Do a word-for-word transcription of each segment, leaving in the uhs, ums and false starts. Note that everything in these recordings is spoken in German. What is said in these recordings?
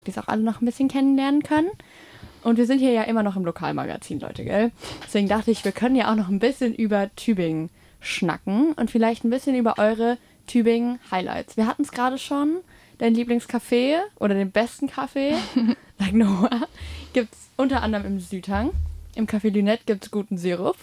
die es auch alle noch ein bisschen kennenlernen können. Und wir sind hier ja immer noch im Lokalmagazin, Leute, gell? Deswegen dachte ich, wir können ja auch noch ein bisschen über Tübingen schnacken und vielleicht ein bisschen über eure Tübingen-Highlights. Wir hatten es gerade schon, dein Lieblingscafé oder den besten Kaffee, sagt Noah, gibt es unter anderem im Südhang. Im Café Lünette gibt es guten Sirup.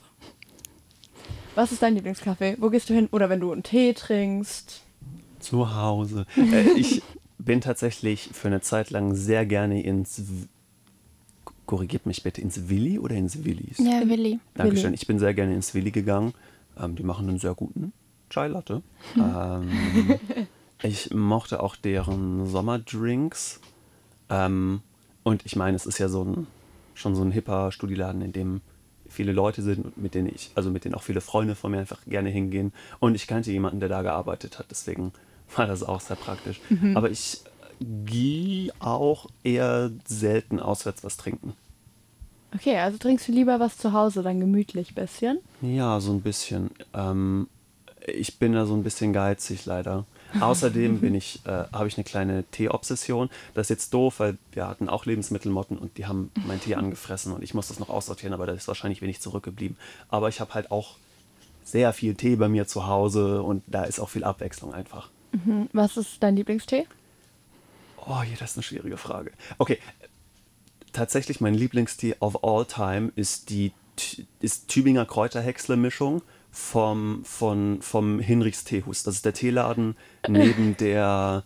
Was ist dein Lieblingscafé? Wo gehst du hin? Oder wenn du einen Tee trinkst? Zu Hause. äh, ich bin tatsächlich für eine Zeit lang sehr gerne ins, korrigiert mich bitte, ins Willi oder ins Willis? Ja, Willi. Dankeschön. Willi. Ich bin sehr gerne ins Willi gegangen. Ähm, die machen einen sehr guten Chai Latte. ähm, ich mochte auch deren Sommerdrinks. Ähm, und ich meine, es ist ja so ein, schon so ein hipper Studieladen, in dem viele Leute sind und mit denen ich, also mit denen auch viele Freunde von mir einfach gerne hingehen. Und ich kannte jemanden, der da gearbeitet hat, deswegen war das auch sehr praktisch. Mhm. Aber ich gehe auch eher selten auswärts was trinken. Okay, also trinkst du lieber was zu Hause, dann gemütlich ein bisschen? Ja, so ein bisschen. Ähm, ich bin da so ein bisschen geizig leider. Außerdem bin ich, äh, habe ich eine kleine Tee-Obsession. Das ist jetzt doof, weil wir hatten auch Lebensmittelmotten und die haben meinen Tee angefressen und ich muss das noch aussortieren, aber da ist wahrscheinlich wenig zurückgeblieben. Aber ich habe halt auch sehr viel Tee bei mir zu Hause und da ist auch viel Abwechslung einfach. Mhm. Was ist dein Lieblingstee? Oh, hier, das ist eine schwierige Frage. Okay, tatsächlich mein Lieblingstee of all time ist die ist Tübinger Kräuterhäcksle-Mischung vom, von, vom Hinrichs Teehus. Das ist der Teeladen neben der,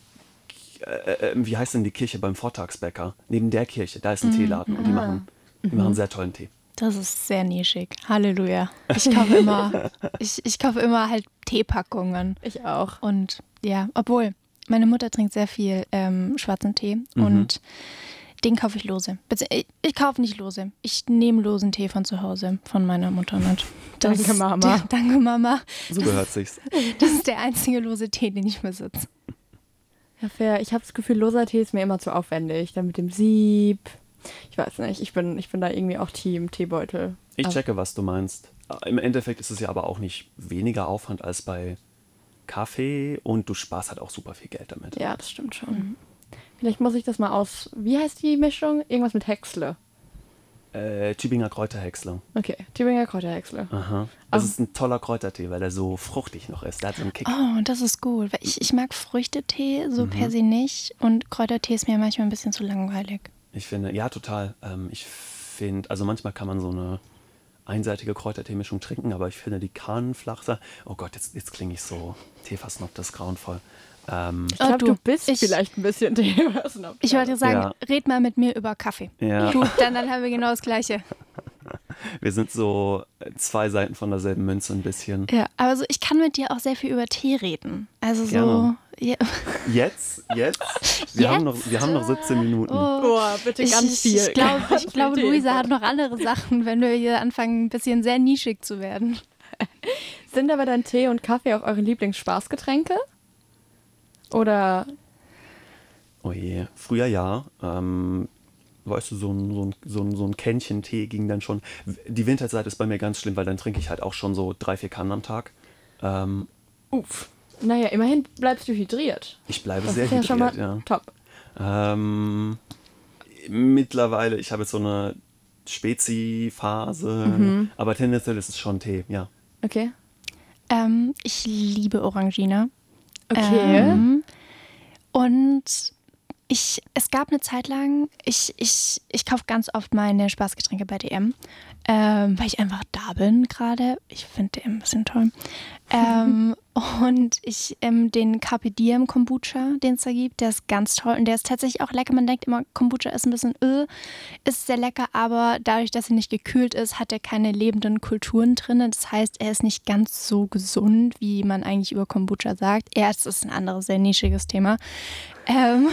äh, wie heißt denn die Kirche beim Vortagsbäcker? Neben der Kirche, da ist ein mm, Teeladen und die machen, die machen sehr tollen Tee. Das ist sehr nischig. Halleluja. Ich kaufe immer, ich, ich kaufe immer halt Teepackungen. Ich auch. Und ja, obwohl, meine Mutter trinkt sehr viel ähm, schwarzen Tee mhm. und den kaufe ich lose. Ich, ich kaufe nicht lose. Ich nehme losen Tee von zu Hause, von meiner Mutter. Und das, danke, Mama. Die, danke, Mama. So gehört sich's. Das ist der einzige lose Tee, den ich besitze. Ja, fair. Ich habe das Gefühl, loser Tee ist mir immer zu aufwendig. Dann mit dem Sieb. Ich weiß nicht, ich bin, ich bin da irgendwie auch Team Teebeutel. Ich checke, was du meinst. Im Endeffekt ist es ja aber auch nicht weniger Aufwand als bei Kaffee und du sparst halt auch super viel Geld damit. Ja, das stimmt schon. Mhm. Vielleicht muss ich das mal aus... Wie heißt die Mischung? Irgendwas mit Häcksle. Äh, Tübinger Kräuterhäcksle. Okay, Tübinger Kräuterhäcksle. Aha. Das oh. ist ein toller Kräutertee, weil der so fruchtig noch ist. Der hat so einen Kick. Oh, das ist gut. Ich, ich mag Früchtetee so mhm. per se nicht und Kräutertee ist mir manchmal ein bisschen zu langweilig. Ich finde, ja, total. Ähm, ich finde, also manchmal kann man so eine einseitige Kräuterteemischung trinken, aber ich finde, die kann flach sein. Oh Gott, jetzt, jetzt klinge ich so Teefassnob, das ist grauenvoll. Ähm, ich glaube, oh, du, du bist ich, vielleicht ein bisschen Teefassnob. Ich wollte sagen, ja. red mal mit mir über Kaffee. Ja. Du, dann, dann haben wir genau das Gleiche. Wir sind so zwei Seiten von derselben Münze ein bisschen. Ja, aber so, ich kann mit dir auch sehr viel über Tee reden. Also so... Gerne. Ja. Jetzt? Jetzt? Wir, Jetzt? Haben noch, wir haben noch siebzehn Minuten. Oh, Boah, bitte ganz ich, viel. Ich glaube, ich glaube Luisa hat noch andere Sachen, wenn wir hier anfangen, ein bisschen sehr nischig zu werden. Sind aber dann Tee und Kaffee auch eure Lieblingsspaßgetränke? Oder? Oh je, früher ja. Ähm, weißt du, so ein, so, ein, so, ein, so ein Kännchen Tee ging dann schon. Die Winterzeit ist bei mir ganz schlimm, weil dann trinke ich halt auch schon so drei, vier Kannen am Tag. Ähm, Uff. Naja, immerhin bleibst du hydriert. Ich bleibe das sehr ist ja hydriert, schon mal ja. Top. Ähm, mittlerweile, ich habe jetzt so eine Spezi-Phase, mhm. aber tendenziell ist es schon Tee, ja. Okay. Ähm, ich liebe Orangina. Okay. Ähm, und ich, es gab eine Zeit lang, ich, ich, ich kaufe ganz oft meine Spaßgetränke bei D M, ähm, weil ich einfach da bin gerade. Ich finde D M ein bisschen toll. ähm, und ich ähm, den Carpe Diem Kombucha, den es da gibt, der ist ganz toll und der ist tatsächlich auch lecker. Man denkt immer, Kombucha ist ein bisschen öh, ist sehr lecker, aber dadurch, dass er nicht gekühlt ist, hat er keine lebenden Kulturen drin. Das heißt, er ist nicht ganz so gesund, wie man eigentlich über Kombucha sagt. Erst ist ein anderes, sehr nischiges Thema. Ähm,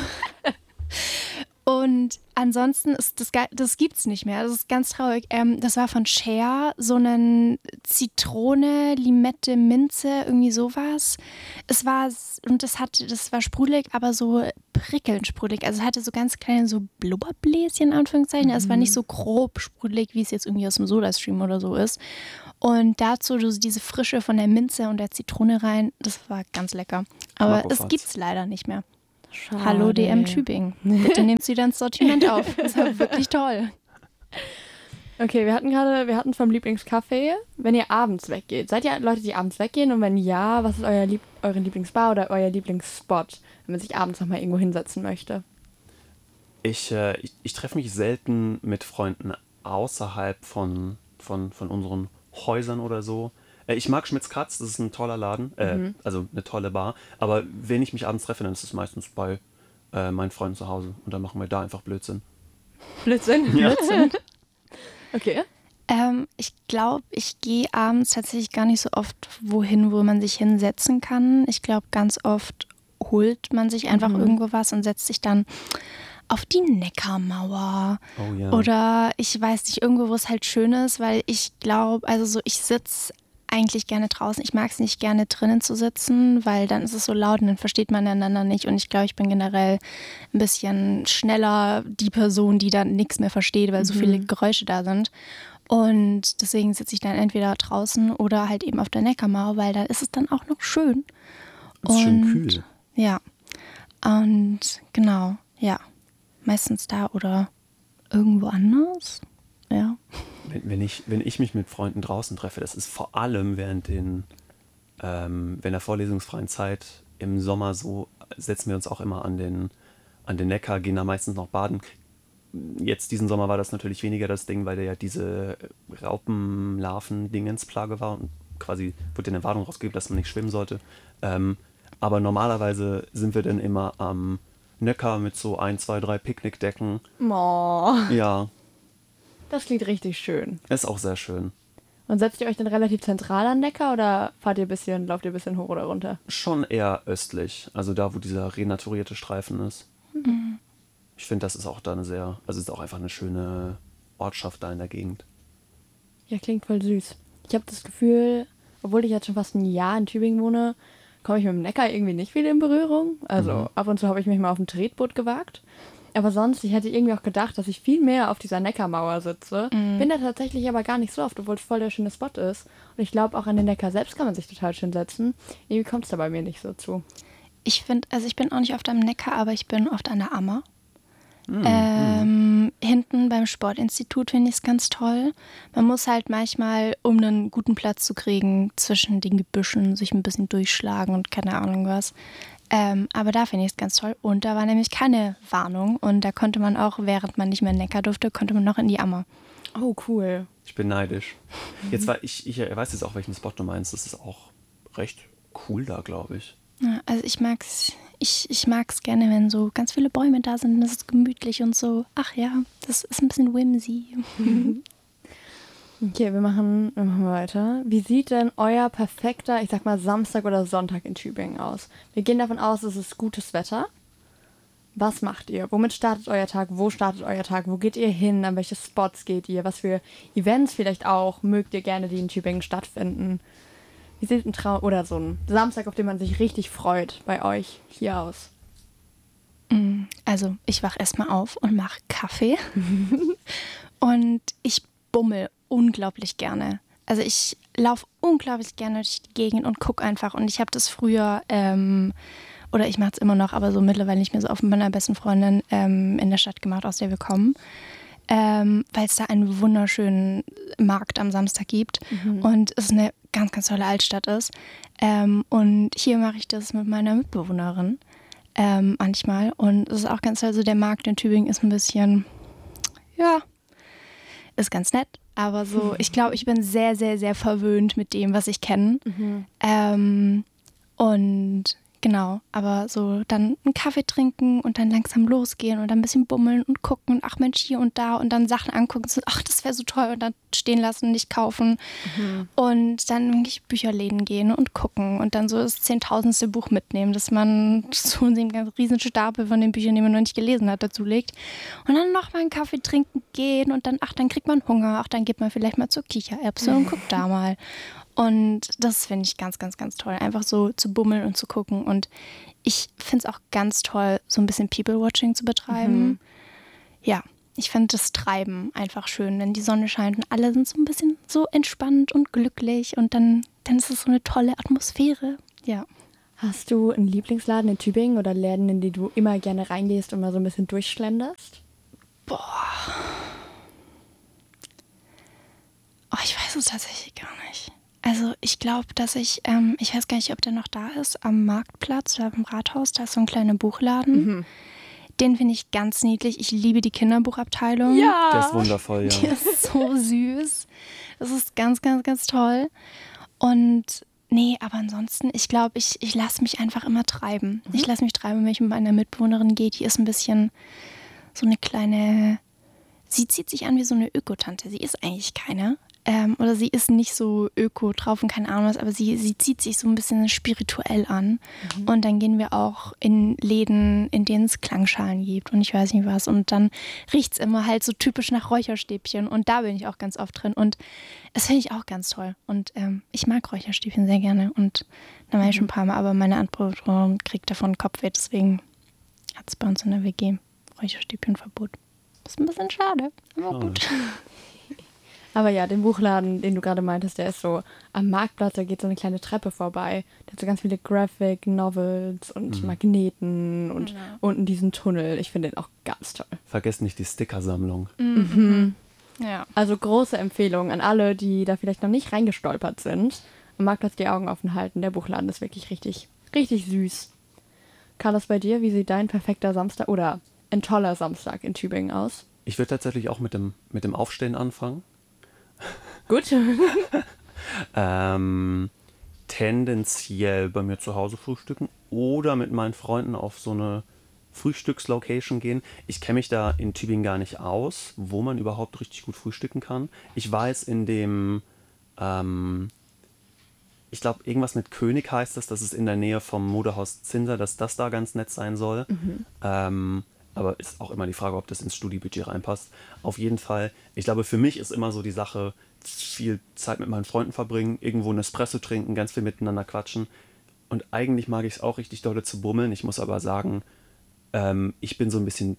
und ansonsten ist das, das gibt's nicht mehr. Das ist ganz traurig. Ähm, das war von Share, so eine Zitrone, Limette, Minze, irgendwie sowas. Es war, und das hat, das war sprudelig, aber so prickelnd sprudelig. Also es hatte so ganz kleine so Blubberbläschen, in Anführungszeichen. Mhm. Es war nicht so grob sprudelig, wie es jetzt irgendwie aus dem Sodastream oder so ist. Und dazu diese Frische von der Minze und der Zitrone rein, das war ganz lecker. Aber es gibt's leider nicht mehr. Schade. Hallo D M Tübingen. Bitte nehmt sie dann ins Sortiment auf. Das war wirklich toll. Okay, wir hatten gerade, wir hatten vom Lieblingscafé, wenn ihr abends weggeht. Seid ihr Leute, die abends weggehen? Und wenn ja, was ist euer Lieb- eure Lieblingsbar oder euer Lieblingsspot, wenn man sich abends nochmal irgendwo hinsetzen möchte? Ich, äh, ich, ich treffe mich selten mit Freunden außerhalb von, von, von unseren Häusern oder so. Äh, ich mag Schmitz Katz, das ist ein toller Laden, äh, mhm. also eine tolle Bar. Aber wenn ich mich abends treffe, dann ist es meistens bei äh, meinen Freunden zu Hause. Und dann machen wir da einfach Blödsinn. Blödsinn? Ja. Blödsinn? Okay. Ähm, ich glaube, ich gehe abends tatsächlich gar nicht so oft wohin, wo man sich hinsetzen kann. Ich glaube, ganz oft holt man sich einfach mhm. irgendwo was und setzt sich dann auf die Neckarmauer. Oh, ja. Oder ich weiß nicht, irgendwo, wo es halt schön ist, weil ich glaube, also so, ich sitze eigentlich gerne draußen. Ich mag es nicht gerne drinnen zu sitzen, weil dann ist es so laut und dann versteht man einander nicht. Und ich glaube, ich bin generell ein bisschen schneller die Person, die dann nichts mehr versteht, weil mhm. so viele Geräusche da sind. Und deswegen sitze ich dann entweder draußen oder halt eben auf der Neckarmauer, weil da ist es dann auch noch schön. Ist und, schön kühl. Ja. Und genau, ja. Meistens da oder irgendwo anders. Ja. Wenn, wenn, ich, wenn ich mich mit Freunden draußen treffe, das ist vor allem während den, ähm, während der vorlesungsfreien Zeit im Sommer so, setzen wir uns auch immer an den, an den Neckar, gehen da meistens noch baden. Jetzt diesen Sommer war das natürlich weniger das Ding, weil da ja diese Raupenlarven-Dingensplage war und quasi wurde eine Warnung rausgegeben, dass man nicht schwimmen sollte. Ähm, aber normalerweise sind wir dann immer am Neckar mit so ein, zwei, drei Picknickdecken. Oh. Ja. Das klingt richtig schön. Ist auch sehr schön. Und setzt ihr euch dann relativ zentral an Neckar oder fahrt ihr ein bisschen, lauft ihr ein bisschen hoch oder runter? Schon eher östlich, also da, wo dieser renaturierte Streifen ist. Mhm. Ich finde, das ist auch da eine sehr, also ist auch einfach eine schöne Ortschaft da in der Gegend. Ja, klingt voll süß. Ich habe das Gefühl, obwohl ich jetzt schon fast ein Jahr in Tübingen wohne, komme ich mit dem Neckar irgendwie nicht viel in Berührung. Also mhm. ab und zu habe ich mich mal auf ein Tretboot gewagt. Aber sonst, ich hätte irgendwie auch gedacht, dass ich viel mehr auf dieser Neckarmauer sitze. Mhm. Bin da tatsächlich aber gar nicht so oft, obwohl es voll der schöne Spot ist. Und ich glaube, auch an den Neckar selbst kann man sich total schön setzen. Irgendwie kommt es da bei mir nicht so zu. Ich finde, also ich bin auch nicht oft am Neckar, aber ich bin oft an der Ammer. Mhm. Ähm, hinten beim Sportinstitut finde ich es ganz toll. Man muss halt manchmal, um einen guten Platz zu kriegen, zwischen den Gebüschen sich ein bisschen durchschlagen und keine Ahnung was. Ähm, aber da finde ich es ganz toll. Und da war nämlich keine Warnung. Und da konnte man auch, während man nicht mehr in den Neckar durfte, konnte man noch in die Ammer. Oh, cool. Ich bin neidisch. Jetzt war ich, ich weiß jetzt auch, welchen Spot du meinst. Das ist auch recht cool da, glaube ich. Ja, also ich mag's, ich, ich mag's gerne, wenn so ganz viele Bäume da sind und es ist gemütlich und so. Ach ja, das ist ein bisschen whimsy. Okay, wir machen, wir machen weiter. Wie sieht denn euer perfekter, ich sag mal, Samstag oder Sonntag in Tübingen aus? Wir gehen davon aus, es ist gutes Wetter. Was macht ihr? Womit startet euer Tag? Wo startet euer Tag? Wo geht ihr hin? An welche Spots geht ihr? Was für Events vielleicht auch mögt ihr gerne, die in Tübingen stattfinden? Wie sieht ein Traum oder so ein Samstag, auf den man sich richtig freut, bei euch hier aus? Also ich wach erstmal auf und mache Kaffee und ich bummel unglaublich gerne. Also ich laufe unglaublich gerne durch die Gegend und gucke einfach. Und ich habe das früher, ähm, oder ich mache es immer noch, aber so mittlerweile nicht mehr so oft mit meiner besten Freundin ähm, in der Stadt gemacht, aus der wir kommen. Ähm, weil es da einen wunderschönen Markt am Samstag gibt mhm. und es eine ganz, ganz tolle Altstadt ist. Ähm, und hier mache ich das mit meiner Mitbewohnerin ähm, manchmal. Und es ist auch ganz toll, also der Markt in Tübingen ist ein bisschen, ja, ist ganz nett. Aber so, ich glaube, ich bin sehr, sehr, sehr verwöhnt mit dem, was ich kenne. Mhm. Ähm, und genau, aber so dann einen Kaffee trinken und dann langsam losgehen und dann ein bisschen bummeln und gucken und ach Mensch, hier und da und dann Sachen angucken, so, ach, das wäre so toll und dann stehen lassen, nicht kaufen mhm. und dann wirklich Bücherläden gehen und gucken und dann so das zehntausendste Buch mitnehmen, dass man so einen ganz riesen Stapel von den Büchern, die man noch nicht gelesen hat, dazu legt und dann nochmal einen Kaffee trinken gehen und dann, ach, dann kriegt man Hunger, ach, dann geht man vielleicht mal zur Kichererbse und guckt da mal. Und das finde ich ganz, ganz, ganz toll, einfach so zu bummeln und zu gucken. Und ich finde es auch ganz toll, so ein bisschen People-Watching zu betreiben. Mhm. Ja, ich finde das Treiben einfach schön, wenn die Sonne scheint und alle sind so ein bisschen so entspannt und glücklich. Und dann, dann ist es so eine tolle Atmosphäre. Ja. Hast du einen Lieblingsladen in Tübingen oder Läden, in die du immer gerne reingehst und mal so ein bisschen durchschlenderst? Boah. Oh, ich weiß es tatsächlich gar nicht. Also ich glaube, dass ich, ähm, ich weiß gar nicht, ob der noch da ist, am Marktplatz oder am Rathaus, da ist so ein kleiner Buchladen. Mhm. Den finde ich ganz niedlich. Ich liebe die Kinderbuchabteilung. Der ist wundervoll, ja. Die ist so süß. Das ist ganz, ganz, ganz toll. Und nee, aber ansonsten, ich glaube, ich, ich lasse mich einfach immer treiben. Mhm. Ich lasse mich treiben, wenn ich mit meiner Mitbewohnerin gehe. Die ist ein bisschen so eine kleine, sie zieht sich an wie so eine Ökotante. Sie ist eigentlich keine. Ähm, oder sie ist nicht so öko drauf und keine Ahnung was, aber sie, sie zieht sich so ein bisschen spirituell an. Mhm. Und dann gehen wir auch in Läden, in denen es Klangschalen gibt und ich weiß nicht was. Und dann riecht es immer halt so typisch nach Räucherstäbchen und da bin ich auch ganz oft drin. Und das finde ich auch ganz toll. Und ähm, ich mag Räucherstäbchen sehr gerne und da war ich schon ein paar Mal, aber meine Antwort kriegt davon Kopfweh, deswegen hat es bei uns in der W G Räucherstäbchenverbot. Das ist ein bisschen schade, aber Oh. gut. Aber ja, den Buchladen, den du gerade meintest, der ist so am Marktplatz, da geht so eine kleine Treppe vorbei. Der hat so ganz viele Graphic Novels und Mhm. Magneten und Genau. unten diesen Tunnel. Ich finde den auch ganz toll. Vergesst nicht die Stickersammlung. Mhm. Ja. Also große Empfehlung an alle, die da vielleicht noch nicht reingestolpert sind. Am Marktplatz die Augen offen halten. Der Buchladen ist wirklich richtig, richtig süß. Carlos, bei dir, wie sieht dein perfekter Samstag oder ein toller Samstag in Tübingen aus? Ich würde tatsächlich auch mit dem, mit dem Aufstehen anfangen. Gut. Ähm, tendenziell bei mir zu Hause frühstücken oder mit meinen Freunden auf so eine Frühstückslocation gehen. Ich kenne mich da in Tübingen gar nicht aus, wo man überhaupt richtig gut frühstücken kann. Ich weiß in dem, ähm, ich glaube irgendwas mit König heißt das, das ist in der Nähe vom Modehaus Zinser, dass das da ganz nett sein soll. Ähm, aber ist auch immer die Frage, ob das ins Studiebudget reinpasst. Auf jeden Fall, ich glaube, für mich ist immer so die Sache, viel Zeit mit meinen Freunden verbringen, irgendwo einen Espresso trinken, ganz viel miteinander quatschen. Und eigentlich mag ich es auch richtig dolle zu bummeln. Ich muss aber sagen, ähm, ich bin so ein bisschen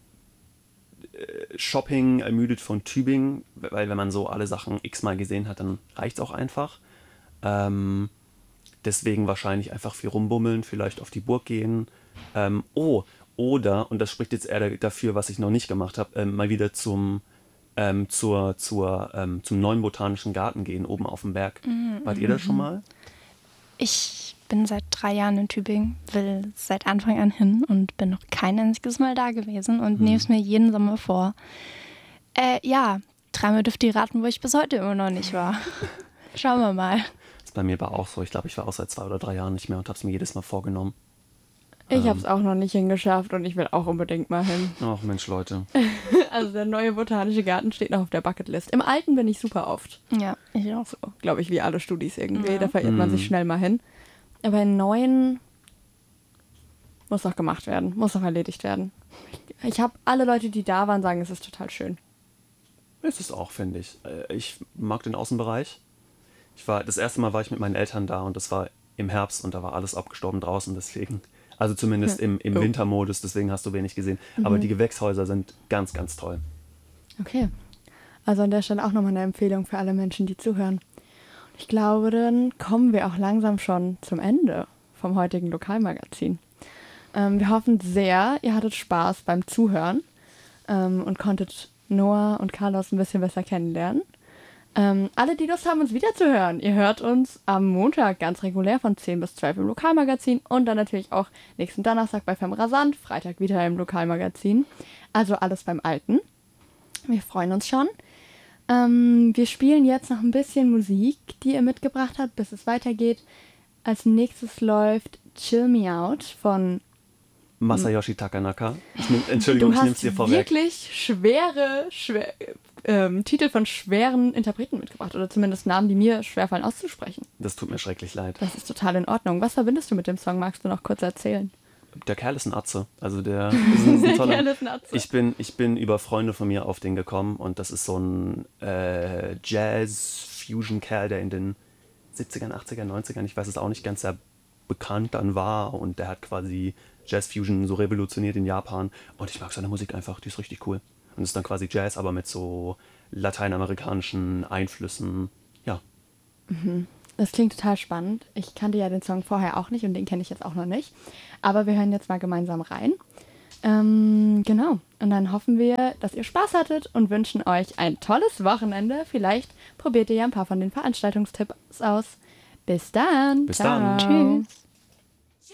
äh, Shopping ermüdet von Tübingen, weil wenn man so alle Sachen x-mal gesehen hat, dann reicht es auch einfach. Ähm, deswegen wahrscheinlich einfach viel rumbummeln, vielleicht auf die Burg gehen. Ähm, oh, oder, und das spricht jetzt eher dafür, was ich noch nicht gemacht habe, ähm, mal wieder zum, ähm, zur, zur, ähm, zum neuen Botanischen Garten gehen, oben auf dem Berg. Wart ihr da schon mal? Ich bin seit drei Jahren in Tübingen, will seit Anfang an hin und bin noch kein einziges Mal da gewesen und nehme es mir jeden Sommer vor. Äh, ja, dreimal dürft ihr raten, wo ich bis heute immer noch nicht war. Schauen wir mal. Das ist bei mir aber auch so. Ich glaube, ich war auch seit zwei oder drei Jahren nicht mehr und habe es mir jedes Mal vorgenommen. Ich habe es auch noch nicht hingeschafft und ich will auch unbedingt mal hin. Ach Mensch, Leute. Also der neue Botanische Garten steht noch auf der Bucketlist. Im alten bin ich super oft. Ja, ich auch. So, glaube ich, wie alle Studis irgendwie. Ja. Da verirrt man sich Mhm. schnell mal hin. Aber in neuen muss noch gemacht werden, muss noch erledigt werden. Ich habe alle Leute, die da waren, sagen, es ist total schön. Ist es auch, finde ich. Äh, Ich mag den Außenbereich. Ich war, das erste Mal war ich mit meinen Eltern da und das war im Herbst und da war alles abgestorben draußen, deswegen. Also zumindest im, im Oh. Wintermodus, deswegen hast du wenig gesehen. Aber die Gewächshäuser sind ganz, ganz toll. Okay. Also an der Stelle auch nochmal eine Empfehlung für alle Menschen, die zuhören. Ich glaube, dann kommen wir auch langsam schon zum Ende vom heutigen Lokalmagazin. Ähm, wir hoffen sehr, ihr hattet Spaß beim Zuhören ähm, und konntet Noah und Carlos ein bisschen besser kennenlernen. Ähm, alle, die Lust haben, uns wiederzuhören, ihr hört uns am Montag ganz regulär von zehn bis zwölf im Lokalmagazin und dann natürlich auch nächsten Donnerstag bei Femme Rasant, Freitag wieder im Lokalmagazin. Also alles beim Alten. Wir freuen uns schon. Ähm, wir spielen jetzt noch ein bisschen Musik, die ihr mitgebracht habt, bis es weitergeht. Als nächstes läuft Chill Me Out von... Masayoshi Takanaka. Ich nehm, Entschuldigung, Du ich nehme es hast dir vorweg. wirklich schwere, schwer, ähm, Titel von schweren Interpreten mitgebracht. Oder zumindest Namen, die mir schwerfallen auszusprechen. Das tut mir schrecklich leid. Das ist total in Ordnung. Was verbindest du mit dem Song? Magst du noch kurz erzählen? Der Kerl ist ein Atze. Also der ist ein, ist ein toller. Kerl ist ein Atze. Ich bin, ich bin über Freunde von mir auf den gekommen und das ist so ein äh, Jazz-Fusion-Kerl, der in den siebzigern, achtzigern, neunzigern, ich weiß es auch nicht, ganz sehr bekannt dann war und der hat quasi Jazz-Fusion so revolutioniert in Japan und ich mag seine Musik einfach, die ist richtig cool. Und es ist dann quasi Jazz, aber mit so lateinamerikanischen Einflüssen. Ja, das klingt total spannend. Ich kannte ja den Song vorher auch nicht und den kenne ich jetzt auch noch nicht. Aber wir hören jetzt mal gemeinsam rein. Ähm, genau. Und dann hoffen wir, dass ihr Spaß hattet und wünschen euch ein tolles Wochenende. Vielleicht probiert ihr ja ein paar von den Veranstaltungstipps aus. Bis dann. Bis Ciao. dann. Tschüss.